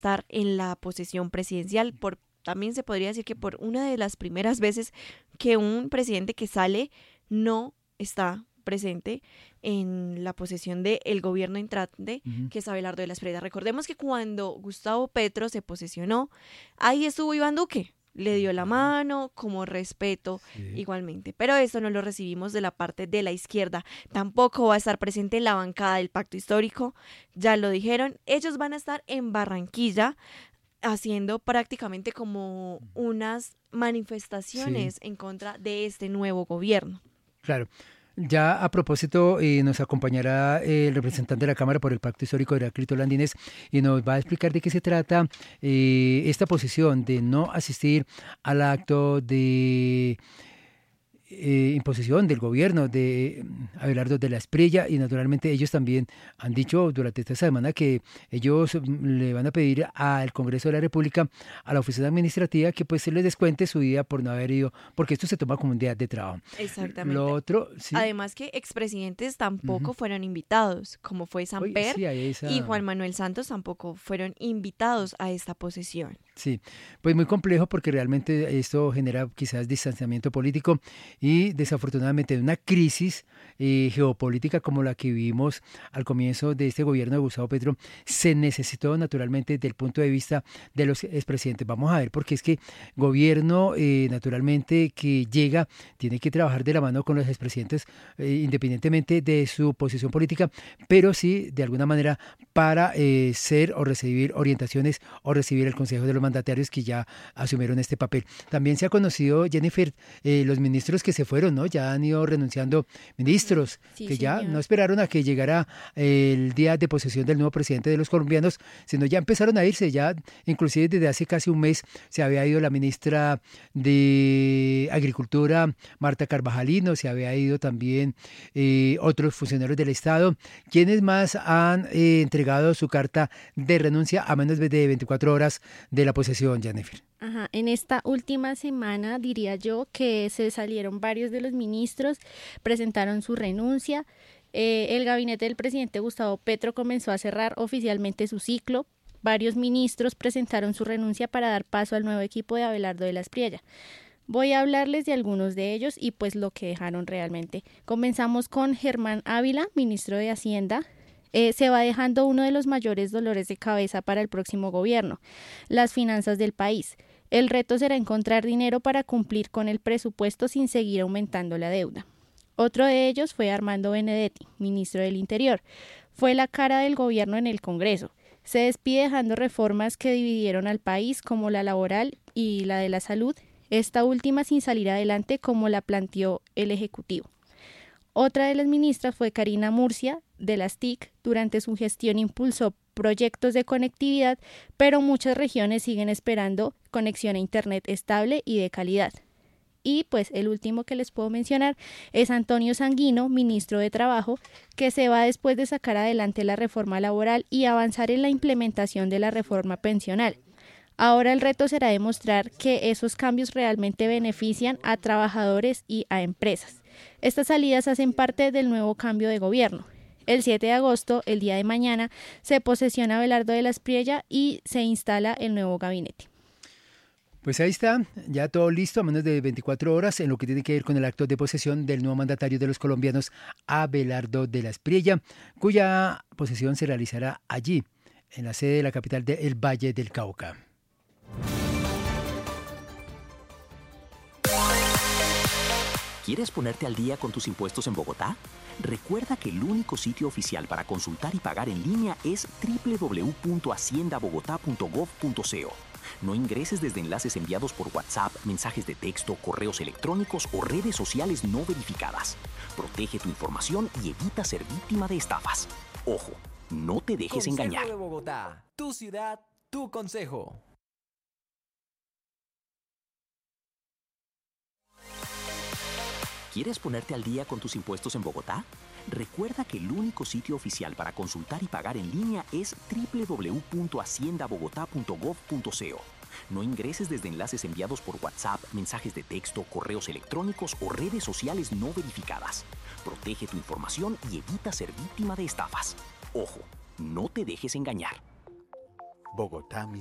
estar en la posesión presidencial. También se podría decir que por una de las primeras veces que un presidente que sale no está presente en la posesión del gobierno entrante, que es Abelardo de la Espriella. Recordemos que cuando Gustavo Petro se posesionó, ahí estuvo Iván Duque, le dio la mano como respeto igualmente, pero esto no lo recibimos de la parte de la izquierda. Tampoco va a estar presente en la bancada del Pacto Histórico, ya lo dijeron, ellos van a estar en Barranquilla haciendo prácticamente como unas manifestaciones en contra de este nuevo gobierno. Claro. Ya a propósito, nos acompañará el representante de la Cámara por el Pacto Histórico, Heráclito Landines, y nos va a explicar de qué se trata esta posición de no asistir al acto de imposición del gobierno de Abelardo de la Espriella, y naturalmente ellos también han dicho durante esta semana que ellos le van a pedir al Congreso de la República, a la oficina administrativa, que pues se les descuente su día por no haber ido, porque esto se toma como un día de trabajo. Exactamente. Lo otro, sí. Además que expresidentes tampoco fueron invitados, como fue Samper y Juan Manuel Santos tampoco fueron invitados a esta posesión. Sí, pues muy complejo porque realmente esto genera quizás distanciamiento político y desafortunadamente una crisis geopolítica como la que vivimos al comienzo de este gobierno de Gustavo Petro se necesitó naturalmente desde el punto de vista de los expresidentes. Vamos a ver, porque es que gobierno naturalmente que llega tiene que trabajar de la mano con los expresidentes independientemente de su posición política, pero sí de alguna manera para ser o recibir orientaciones o recibir el consejo de los mandatarios que ya asumieron este papel. También se ha conocido, Jennifer, los ministros que se fueron, ¿no? Ya han ido renunciando ministros que ya no esperaron a que llegara el día de posesión del nuevo presidente de los colombianos, sino ya empezaron a irse, ya inclusive desde hace casi un mes se había ido la ministra de Agricultura, Marta Carvajalino, se había ido también otros funcionarios del Estado. ¿Quiénes más han entregado su carta de renuncia a menos de 24 horas de la posesión, Jennifer? Ajá, en esta última semana diría yo que se salieron varios de los ministros, presentaron su renuncia. El gabinete del presidente Gustavo Petro comenzó a cerrar oficialmente su ciclo. Varios ministros presentaron su renuncia para dar paso al nuevo equipo de Abelardo de la Espriella. Voy a hablarles de algunos de ellos y pues lo que dejaron realmente. Comenzamos con Germán Ávila, ministro de Hacienda. Se va dejando uno de los mayores dolores de cabeza para el próximo gobierno, las finanzas del país. El reto será encontrar dinero para cumplir con el presupuesto sin seguir aumentando la deuda. Otro de ellos fue Armando Benedetti, ministro del Interior. Fue la cara del gobierno en el Congreso. Se despide dejando reformas que dividieron al país, como la laboral y la de la salud, esta última sin salir adelante como la planteó el Ejecutivo. Otra de las ministras fue Karina Murcia, de las TIC. Durante su gestión impulsó proyectos de conectividad, pero muchas regiones siguen esperando conexión a Internet estable y de calidad. Y pues el último que les puedo mencionar es Antonio Sanguino, ministro de Trabajo, que se va después de sacar adelante la reforma laboral y avanzar en la implementación de la reforma pensional. Ahora el reto será demostrar que esos cambios realmente benefician a trabajadores y a empresas. Estas salidas hacen parte del nuevo cambio de gobierno. El 7 de agosto, el día de mañana, se posesiona Abelardo de la Espriella y se instala el nuevo gabinete. Pues ahí está, ya todo listo, a menos de 24 horas, en lo que tiene que ver con el acto de posesión del nuevo mandatario de los colombianos, Abelardo de la Espriella, cuya posesión se realizará allí, en la sede de la capital del Valle del Cauca. ¿Quieres ponerte al día con tus impuestos en Bogotá? Recuerda que el único sitio oficial para consultar y pagar en línea es www.haciendabogotá.gov.co. No ingreses desde enlaces enviados por WhatsApp, mensajes de texto, correos electrónicos o redes sociales no verificadas. Protege tu información y evita ser víctima de estafas. Ojo, no te dejes engañar. Consejo de Bogotá, tu ciudad, tu consejo. ¿Quieres ponerte al día con tus impuestos en Bogotá? Recuerda que el único sitio oficial para consultar y pagar en línea es www.haciendabogotá.gov.co. No ingreses desde enlaces enviados por WhatsApp, mensajes de texto, correos electrónicos o redes sociales no verificadas. Protege tu información y evita ser víctima de estafas. Ojo, no te dejes engañar. Bogotá, mi